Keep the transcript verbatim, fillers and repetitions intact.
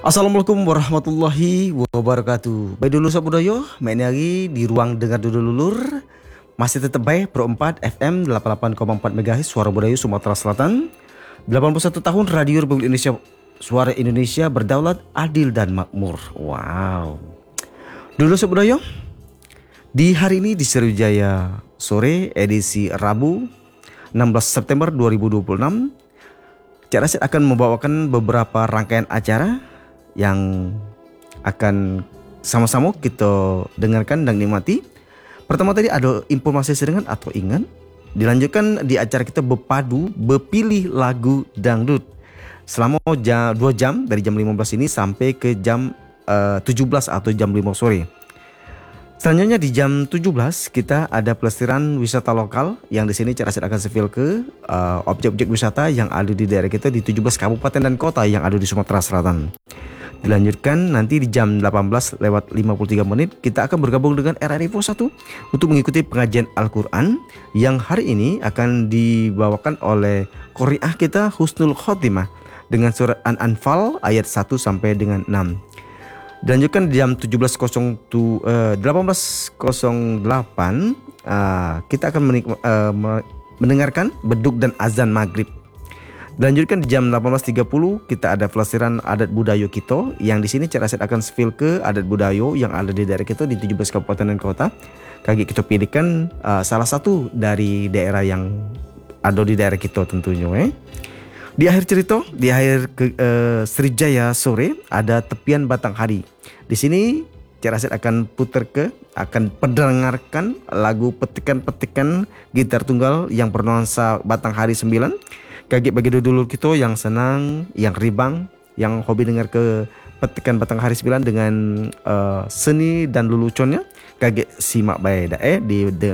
Assalamualaikum warahmatullahi wabarakatuh. Baik dulu Sob Budoyo, main lagi di ruang dengar dulu lulur. Masih tetap baik Pro empat F M delapan puluh delapan koma empat MHz Suara Budaya Sumatera Selatan. delapan puluh satu tahun Radio Republik Indonesia, Suara Indonesia berdaulat, adil dan makmur. Wow. Dulu Sob Budoyo, di hari ini di Sriwijaya sore edisi Rabu enam belas September dua ribu dua puluh enam, Cak Rasid akan membawakan beberapa rangkaian acara yang akan sama-sama kita dengarkan dan nikmati. Pertama tadi ada informasi sedengan atau ingat. Dilanjutkan di acara kita berpadu berpilih lagu dangdut selama jam, dua jam dari jam lima belas ini sampai ke jam uh, tujuh belas atau jam lima sore. Selanjutnya di jam tujuh belas kita ada pelestiran wisata lokal yang di sini Cak Rasid akan sevil ke uh, objek-objek wisata yang ada di daerah kita di tujuh belas kabupaten dan kota yang ada di Sumatera Selatan. Dilanjutkan nanti di jam delapan belas lewat lima puluh tiga menit kita akan bergabung dengan R R Info satu untuk mengikuti pengajian Al-Quran yang hari ini akan dibawakan oleh Qori'ah kita Husnul Khotimah dengan surat An-Anfal ayat satu sampai dengan enam. Dilanjutkan di jam tujuh belas delapan belas delapan uh, kita akan menik, uh, mendengarkan beduk dan azan maghrib. Dilanjutkan di jam delapan belas tiga puluh kita ada pelesiran adat budaya kita yang di sini Cak Rasid akan spill ke adat budaya yang ada di daerah kita di tujuh belas kabupaten dan kota. Kaki kita pilihkan uh, salah satu dari daerah yang ada di daerah kita tentunya. Eh. Di akhir cerita, di akhir ke, uh, Sriwijaya sore ada tepian Batang Hari. Di sini Cak Rasid akan putar ke akan pendengarkan lagu petikan-petikan gitar tunggal yang bernuansa Batang Hari sembilan. Kaget bagi dulur kita yang senang, yang ribang, yang hobi dengar ke petikan Batang Hari sembilan dengan uh, seni dan leluconnya. Kaget simak baik dah eh di